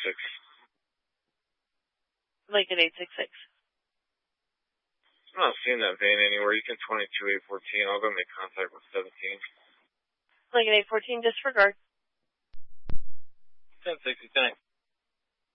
Lincoln 866. I'm not seeing that van anywhere. You can 22-814. I'll go make contact with 17. Lincoln 814, disregard. 1060, 10.